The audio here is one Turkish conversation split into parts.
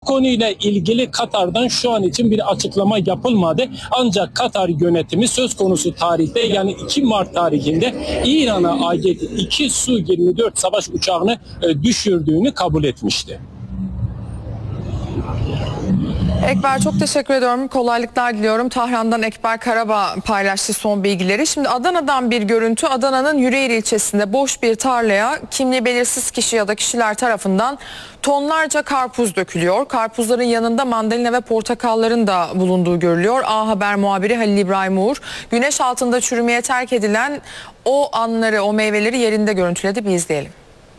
konuyla ilgili Katar'dan şu an için bir açıklama yapılmadı. Ancak Katar yönetimi söz konusu tarihte, yani 2 Mart tarihinde İran'a ait 2 Su-24 savaş uçağını düşürdüğünü kabul etmişti. Ekber, çok teşekkür ediyorum. Kolaylıklar diliyorum. Tahran'dan Ekber Karabağ paylaştı son bilgileri. Şimdi Adana'dan bir görüntü. Adana'nın Yüreğir ilçesinde boş bir tarlaya kimliği belirsiz kişi ya da kişiler tarafından tonlarca karpuz dökülüyor. Karpuzların yanında mandalina ve portakalların da bulunduğu görülüyor. A Haber muhabiri Halil İbrahim Uğur, güneş altında çürümeye terk edilen o anları, o meyveleri yerinde görüntüledi. Bir izleyelim.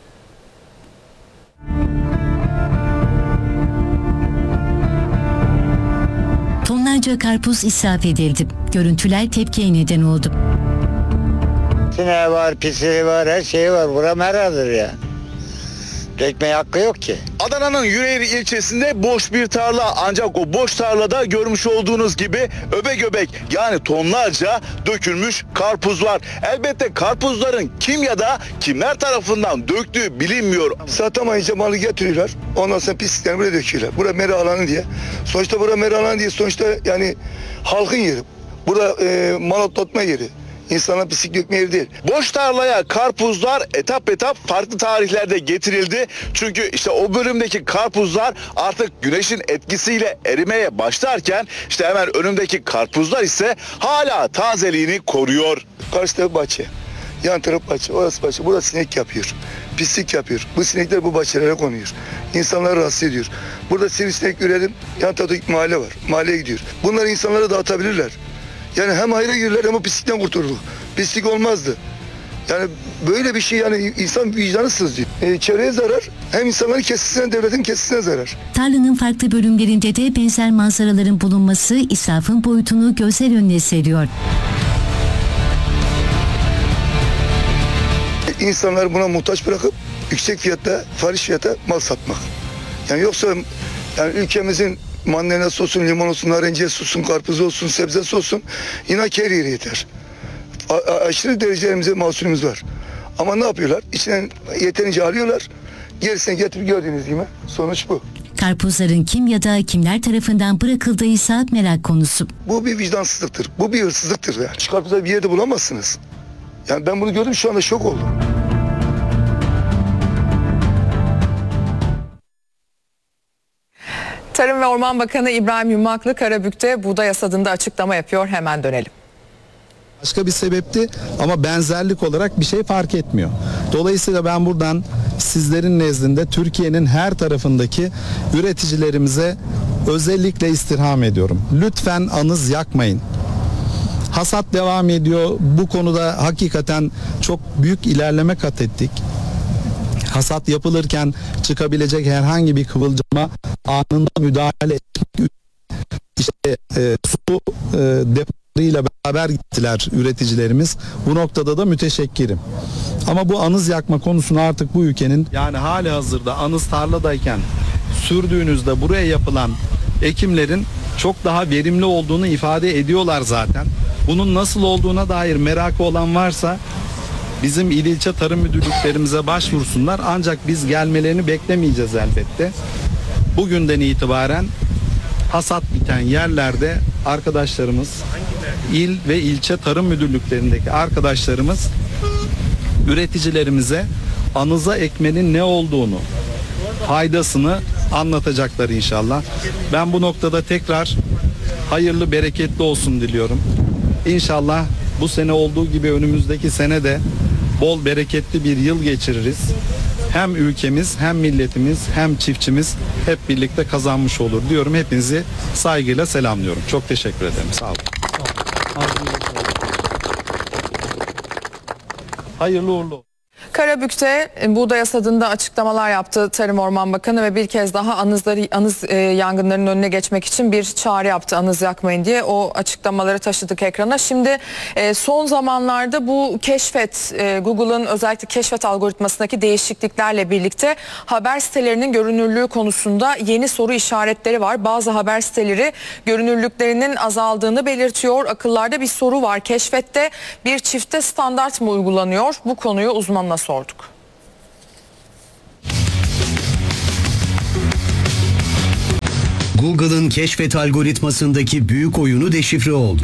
Tonlarca karpuz israf edildi. Görüntüler tepkiye neden oldu. Sineği var, pisliği var, her şeyi var. Bura meradır ya. Dökmeye hakkı yok ki. Adana'nın Yüreğir ilçesinde boş bir tarla, ancak o boş tarlada görmüş olduğunuz gibi öbek öbek, yani tonlarca dökülmüş karpuz var. Elbette karpuzların kim ya da kimler tarafından döktüğü bilinmiyor. Satamayınca malı getiriyorlar. Ondan sonra pisliklerini buraya döküyorlar. Bura mera alanı diye. Sonuçta bura mera alanı diye, sonuçta yani halkın yeri. Bura mal otlatma yeri. İnsanlar pislik dökme yeri değil. Boş tarlaya karpuzlar etap etap farklı tarihlerde getirildi. Çünkü işte o bölümdeki karpuzlar artık güneşin etkisiyle erimeye başlarken, işte hemen önümdeki karpuzlar ise hala tazeliğini koruyor. Karşı taraf bahçe. Yan taraf bahçe. Orası bahçe. Burada sinek yapıyor. Pislik yapıyor. Bu sinekler bu bahçelere konuyor. İnsanları rahatsız ediyor. Burada sivrisinek üredim. Yan taraftaki mahalle var. Mahalleye gidiyor. Bunları insanlara dağıtabilirler. Yani hem hayra girerler hem o pislikten kurtulurlar. Pislik olmazdı. Yani böyle bir şey, yani insan vicdanı sızlıyor. Çevreye zarar, hem insanların kesisine, devletin kesisine zarar. Tarlanın farklı bölümlerinde de benzer manzaraların bulunması israfın boyutunu gözler önüne seriyor. İnsanlar buna muhtaç bırakıp yüksek fiyatta, fahiş fiyata mal satmak. Yani yoksa yani ülkemizin mandalina olsun, limon olsun, narenciyesi olsun, karpuz olsun, sebzesi olsun, inan ki her yere yeter. Aşırı derecelerimizde mahsulümüz var. Ama ne yapıyorlar? İçinden yeterince alıyorlar. Gerisini getirip gördüğünüz gibi sonuç bu. Karpuzların kim ya da kimler tarafından bırakıldığı ise merak konusu. Bu bir vicdansızlıktır. Bu bir hırsızlıktır. Yani. Şu karpuzları bir yerde bulamazsınız. Yani ben bunu gördüm, şu anda şok oldum. Tarım ve Orman Bakanı İbrahim Yumaklı Karabük'te buğday hasadında açıklama yapıyor. Hemen dönelim. Başka bir sebepti ama benzerlik olarak bir şey fark etmiyor. Dolayısıyla ben buradan sizlerin nezdinde Türkiye'nin her tarafındaki üreticilerimize özellikle istirham ediyorum. Lütfen anız yakmayın. Hasat devam ediyor. Bu konuda hakikaten çok büyük ilerleme kat ettik. Hasat yapılırken çıkabilecek herhangi bir kıvılcıma anında müdahale etmek, işte su depolarıyla beraber gittiler üreticilerimiz. Bu noktada da müteşekkirim. Ama bu anız yakma konusunu artık bu ülkenin, yani hali hazırda anız tarladayken sürdüğünüzde buraya yapılan ekimlerin çok daha verimli olduğunu ifade ediyorlar zaten. Bunun nasıl olduğuna dair merakı olan varsa bizim il ilçe tarım müdürlüklerimize başvursunlar. Ancak biz gelmelerini beklemeyeceğiz elbette. Bugünden itibaren hasat biten yerlerde arkadaşlarımız, il ve ilçe tarım müdürlüklerindeki arkadaşlarımız üreticilerimize anıza ekmenin ne olduğunu, faydasını anlatacaklar inşallah. Ben bu noktada tekrar hayırlı, bereketli olsun diliyorum. İnşallah bu sene olduğu gibi önümüzdeki sene de bol bereketli bir yıl geçiririz. Hem ülkemiz, hem milletimiz, hem çiftçimiz hep birlikte kazanmış olur diyorum. Hepinizi saygıyla selamlıyorum. Çok teşekkür ederim. Sağ olun. Hayırlı uğurlu olsun. Karabük'te buğday hasadında açıklamalar yaptı Tarım Orman Bakanı ve bir kez daha anız yangınlarının önüne geçmek için bir çağrı yaptı, anız yakmayın diye. O açıklamaları taşıdık ekrana. Şimdi son zamanlarda bu keşfet, Google'ın özellikle keşfet algoritmasındaki değişikliklerle birlikte haber sitelerinin görünürlüğü konusunda yeni soru işaretleri var. Bazı haber siteleri görünürlüklerinin azaldığını belirtiyor. Akıllarda bir soru var. Keşfette bir çifte standart mı uygulanıyor? Bu konuyu uzmanla sorduk. Google'ın keşfet algoritmasındaki büyük oyunu deşifre oldu.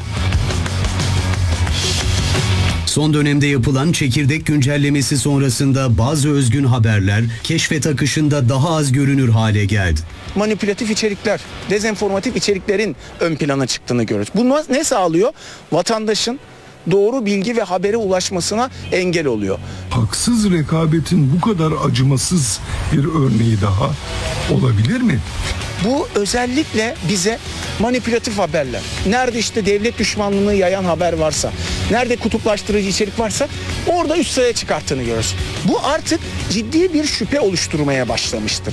Son dönemde yapılan çekirdek güncellemesi sonrasında bazı özgün haberler keşfet akışında daha az görünür hale geldi. Manipülatif içerikler, dezenformatif içeriklerin ön plana çıktığını görüyoruz. Bu ne sağlıyor? Vatandaşın doğru bilgi ve habere ulaşmasına engel oluyor. Haksız rekabetin bu kadar acımasız bir örneği daha olabilir mi? Bu özellikle bize manipülatif haberler, nerede işte devlet düşmanlığını yayan haber varsa, nerede kutuplaştırıcı içerik varsa orada üst sıraya çıkarttığını görüyoruz. Bu artık ciddi bir şüphe oluşturmaya başlamıştır.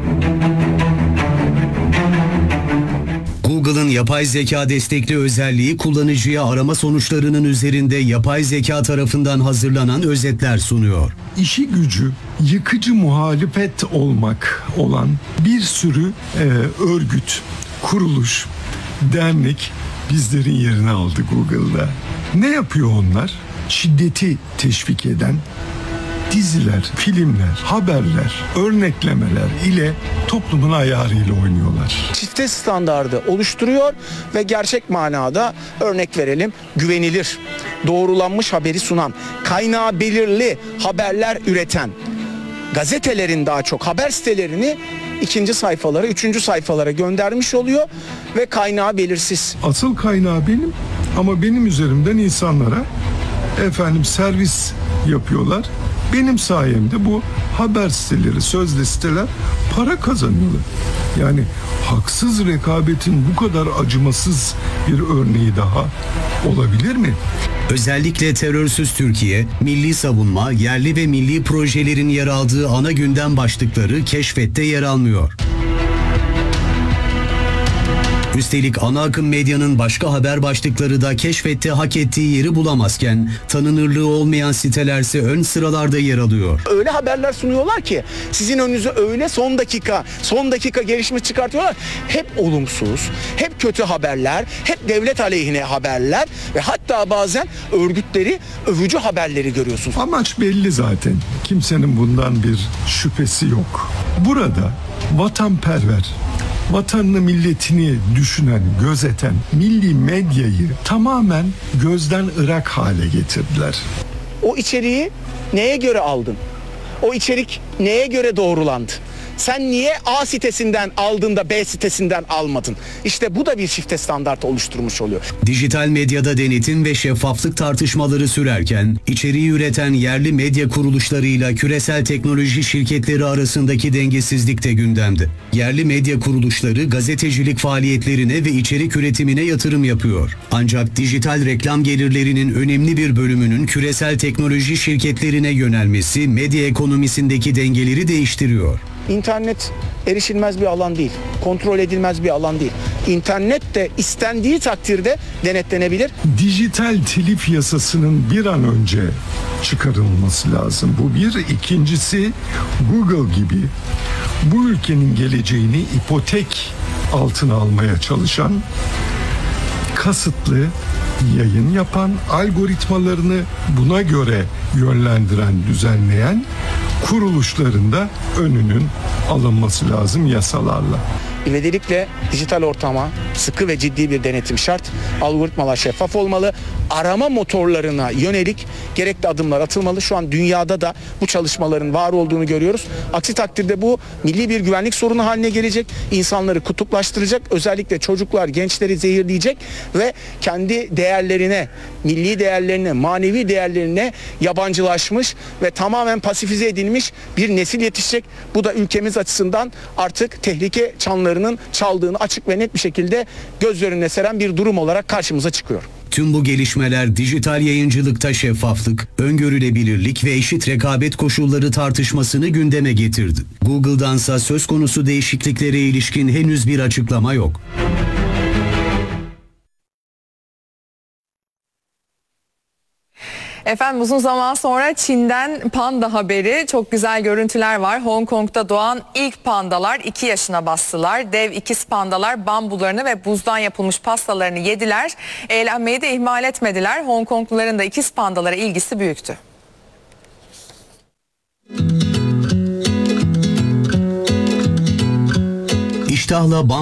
Google'ın yapay zeka destekli özelliği kullanıcıya arama sonuçlarının üzerinde yapay zeka tarafından hazırlanan özetler sunuyor. İşi gücü yıkıcı muhalefet olmak olan bir sürü örgüt, kuruluş, dernek bizlerin yerini aldı Google'da. Ne yapıyor onlar? Şiddeti teşvik eden diziler, filmler, haberler, örneklemeler ile toplumun ayarıyla oynuyorlar. Çifte standardı oluşturuyor ve gerçek manada örnek verelim güvenilir, doğrulanmış haberi sunan, kaynağı belirli haberler üreten gazetelerin daha çok haber sitelerini ikinci sayfalara, üçüncü sayfalara göndermiş oluyor ve kaynağı belirsiz. Asıl kaynağı benim ama benim üzerimden insanlara servis yapıyorlar. Benim sayemde bu haber siteleri, sözde siteler para kazanıyorlar. Yani haksız rekabetin bu kadar acımasız bir örneği daha olabilir mi? Özellikle terörsüz Türkiye, milli savunma, yerli ve milli projelerin yer aldığı ana gündem başlıkları keşfette yer almıyor. Üstelik ana akım medyanın başka haber başlıkları da keşfette hak ettiği yeri bulamazken tanınırlığı olmayan sitelerse ön sıralarda yer alıyor. Öyle haberler sunuyorlar ki sizin önünüze öyle son dakika gelişme çıkartıyorlar. Hep olumsuz, hep kötü haberler, hep devlet aleyhine haberler ve hatta bazen örgütleri övücü haberleri görüyorsunuz. Amaç belli zaten. Kimsenin bundan bir şüphesi yok. Burada vatanperver, vatanını milletini düşünen, gözeten milli medyayı tamamen gözden ırak hale getirdiler. O içeriği neye göre aldın? O içerik neye göre doğrulandı? Sen niye A sitesinden aldın da B sitesinden almadın? İşte bu da bir çifte standart oluşturmuş oluyor. Dijital medyada denetim ve şeffaflık tartışmaları sürerken, içeriği üreten yerli medya kuruluşlarıyla küresel teknoloji şirketleri arasındaki dengesizlik de gündemde. Yerli medya kuruluşları gazetecilik faaliyetlerine ve içerik üretimine yatırım yapıyor. Ancak dijital reklam gelirlerinin önemli bir bölümünün küresel teknoloji şirketlerine yönelmesi medya ekonomisindeki dengeleri değiştiriyor. İnternet erişilmez bir alan değil, kontrol edilmez bir alan değil. İnternet de istendiği takdirde denetlenebilir. Dijital telif yasasının bir an önce çıkarılması lazım. Bu bir. İkincisi, Google gibi bu ülkenin geleceğini ipotek altına almaya çalışan, kasıtlı yayın yapan, algoritmalarını buna göre yönlendiren, düzenleyen kuruluşlarında önünün alınması lazım yasalarla. İvedilikle dijital ortama sıkı ve ciddi bir denetim şart. Algoritmalar şeffaf olmalı. Arama motorlarına yönelik gerekli adımlar atılmalı. Şu an dünyada da bu çalışmaların var olduğunu görüyoruz. Aksi takdirde bu milli bir güvenlik sorunu haline gelecek. İnsanları kutuplaştıracak. Özellikle çocuklar, gençleri zehirleyecek ve kendi değerlerine, milli değerlerine, manevi değerlerine yabancılaşmış ve tamamen pasifize edilmiş bir nesil yetişecek. Bu da ülkemiz açısından artık tehlike çanlarının çaldığını açık ve net bir şekilde göz önüne seren bir durum olarak karşımıza çıkıyor. Tüm bu gelişmeler dijital yayıncılıkta şeffaflık, öngörülebilirlik ve eşit rekabet koşulları tartışmasını gündeme getirdi. Google'dansa söz konusu değişikliklere ilişkin henüz bir açıklama yok. Efendim uzun zaman sonra Çin'den panda haberi, çok güzel görüntüler var. Hong Kong'da doğan ilk pandalar 2 yaşına bastılar. Dev ikiz pandalar bambularını ve buzdan yapılmış pastalarını yediler. Eğlenmeyi de ihmal etmediler. Hong Kongluların da ikiz pandalara ilgisi büyüktü. İştahla